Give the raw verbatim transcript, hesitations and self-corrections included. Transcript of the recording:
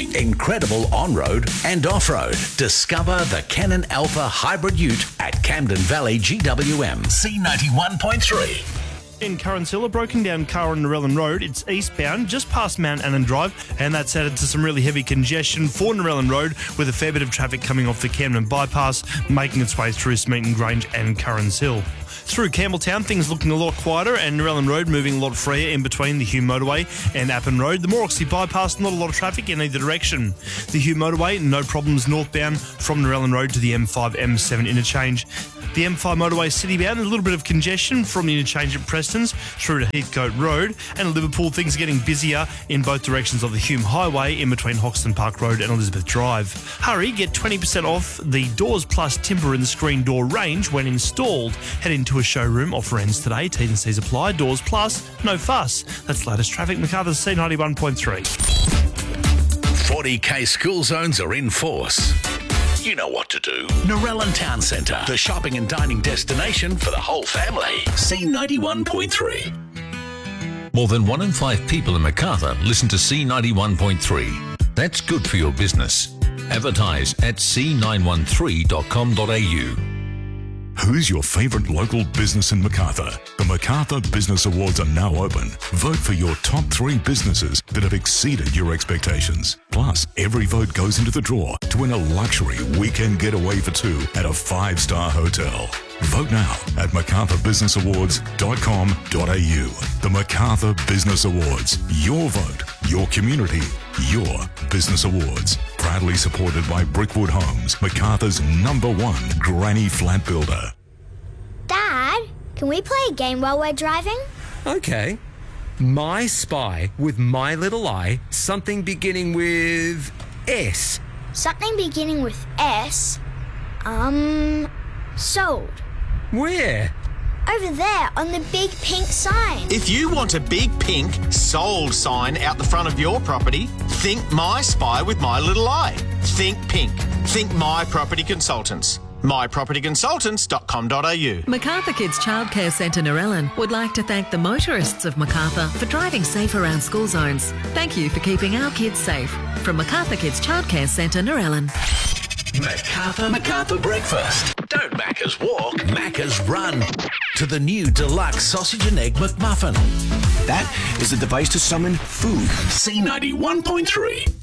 driving, incredible on-road and off-road. Discover the Canon Alpha Hybrid Ute at Camden Valley G W M. C ninety-one point three. In Currans Hill, a broken down car on Narellan Road. It's eastbound, just past Mount Annan Drive, and that's added to some really heavy congestion for Narellan Road, with a fair bit of traffic coming off the Camden bypass, making its way through Smeaton Grange and Currans Hill. Through Campbelltown, things looking a lot quieter, and Narellan Road moving a lot freer in between the Hume Motorway and Appin Road. The Mooroxy bypass, not a lot of traffic in either direction. The Hume Motorway, no problems northbound from Narellan Road to the M five M seven interchange. The M five motorway citybound, a little bit of congestion from the interchange at Preston's through to Heathcote Road, and at Liverpool, things are getting busier in both directions of the Hume Highway in between Hoxton Park Road and Elizabeth Drive. Hurry, get twenty percent off the Doors Plus timber and screen door range when installed. Head into a showroom, offer ends today, T's and C's apply. Doors Plus, no fuss. That's latest traffic. Macarthur's C ninety-one point three. forty K school zones are in force. You know what to do. Narellan Town Centre, the shopping and dining destination for the whole family. C ninety-one point three. More than one in five people in Macarthur listen to C ninety-one point three. That's good for your business. Advertise at c nine one three dot com dot a u. Who's your favourite local business in Macarthur? The Macarthur Business Awards are now open. Vote for your top three businesses that have exceeded your expectations. Plus, every vote goes into the draw to win a luxury weekend getaway for two at a five-star hotel. Vote now at macarthur business awards dot com dot a u. The Macarthur Business Awards. Your vote, your community, your business awards. Proudly supported by Brickwood Homes, Macarthur's number one granny flat builder. Dad, can we play a game while we're driving? Okay. My Spy with My Little Eye, something beginning with S. Something beginning with S? Um, sold. Where? Over there on the big pink sign. If you want a big pink sold sign out the front of your property, think My Spy with My Little Eye. Think pink. Think My Property Consultants. my property consultants dot com dot a u. Macarthur Kids Childcare Centre Narellan would like to thank the motorists of Macarthur for driving safe around school zones. Thank you for keeping our kids safe. From Macarthur Kids Childcare Centre Narellan. Macarthur, Macarthur Breakfast. Don't Macca's walk, Macca's run. To the new deluxe sausage and egg McMuffin. That is a device to summon food. C ninety-one point three.